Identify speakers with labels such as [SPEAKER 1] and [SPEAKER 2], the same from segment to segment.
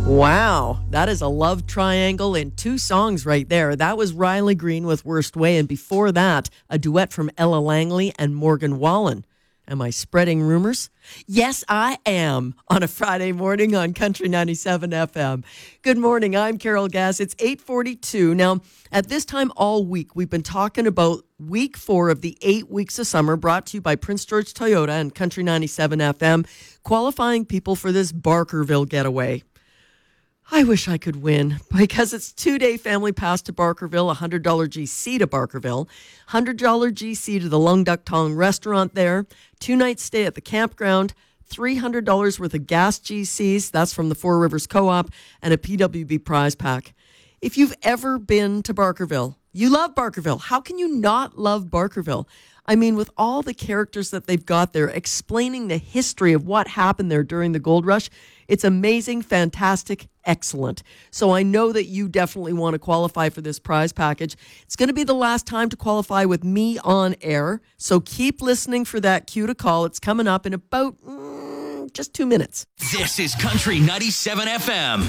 [SPEAKER 1] Wow, that is a love triangle in 2 songs right there. That was Riley Green with Worst Way, and before that, a duet from Ella Langley and Morgan Wallen. Am I spreading rumors? Yes, I am, on a Friday morning on Country 97 FM. Good morning, I'm Carol Gass. It's 8:42. Now, at this time all week, we've been talking about week 4 of the 8 weeks of summer, brought to you by Prince George Toyota and Country 97 FM, qualifying people for this Barkerville getaway. I wish I could win, because it's 2-day family pass to Barkerville, $100 GC to Barkerville, $100 GC to the Lung Duck Tong restaurant there, 2-night stay at the campground, $300 worth of gas GCs, that's from the Four Rivers Co-op, and a PWB prize pack. If you've ever been to Barkerville, you love Barkerville. How can you not love Barkerville? I mean, with all the characters that they've got there, explaining the history of what happened there during the gold rush, it's amazing, fantastic, excellent. So I know that you definitely want to qualify for this prize package. It's going to be the last time to qualify with me on air. So keep listening for that cue to call. It's coming up in about just 2 minutes.
[SPEAKER 2] This is Country 97 FM.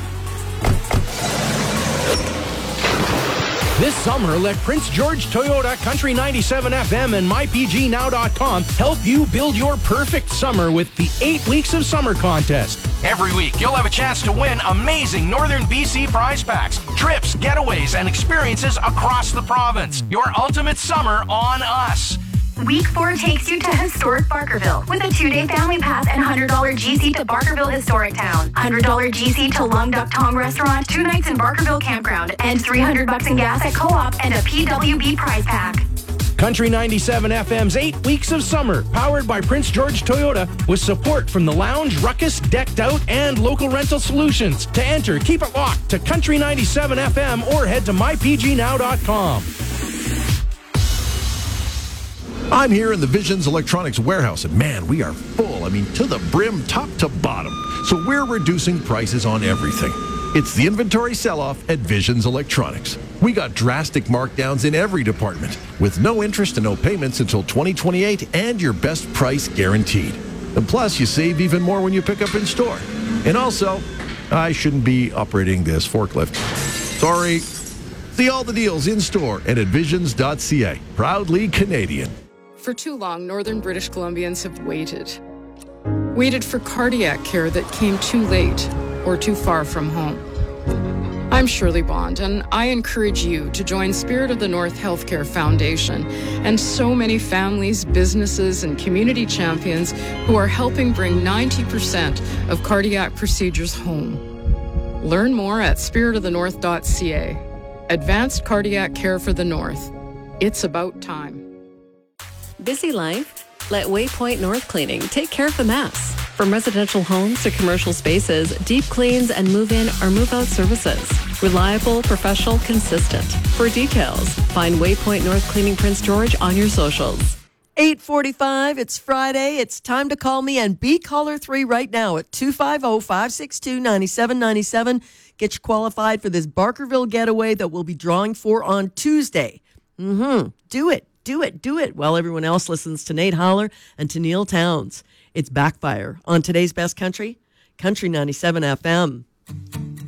[SPEAKER 3] This summer, let Prince George Toyota, Country 97 FM, and MyPGNow.com help you build your perfect summer with the 8 Weeks of Summer contest. Every week, you'll have a chance to win amazing Northern BC prize packs, trips, getaways, and experiences across the province. Your ultimate summer on us.
[SPEAKER 4] Week 4 takes you to historic Barkerville with a 2-day family pass and $100 GC to Barkerville Historic Town, $100 GC to Lung Duck Tong Restaurant, 2 nights in Barkerville Campground, and $300 in gas at Co-op and a PWB prize pack.
[SPEAKER 3] Country 97 FM's 8 Weeks of Summer, powered by Prince George Toyota, with support from the Lounge, Ruckus, Decked Out, and Local Rental Solutions. To enter, keep it locked to Country 97 FM or head to MyPGNow.com.
[SPEAKER 5] I'm here in the Visions Electronics warehouse, and man, we are full. I mean, to the brim, top to bottom. So we're reducing prices on everything. It's the inventory sell-off at Visions Electronics. We got drastic markdowns in every department, with no interest and no payments until 2028, and your best price guaranteed. And plus, you save even more when you pick up in store. And also, I shouldn't be operating this forklift. Sorry. See all the deals in store and at visions.ca. Proudly Canadian.
[SPEAKER 6] For too long, Northern British Columbians have waited. Waited for cardiac care that came too late or too far from home. I'm Shirley Bond, and I encourage you to join Spirit of the North Healthcare Foundation and so many families, businesses, and community champions who are helping bring 90% of cardiac procedures home. Learn more at spiritofthenorth.ca. Advanced cardiac care for the North. It's about time.
[SPEAKER 7] Busy life? Let Waypoint North Cleaning take care of the mess. From residential homes to commercial spaces, deep cleans and move-in or move-out services. Reliable, professional, consistent. For details, find Waypoint North Cleaning Prince George on your socials.
[SPEAKER 1] 8:45, it's Friday. It's time to call me and be caller 3 right now at 250-562-9797. Get you qualified for this Barkerville getaway that we'll be drawing for on Tuesday. Do it. While everyone else listens to Nate Holler and to Neil Towns. It's Backfire on today's Best Country, Country 97 FM.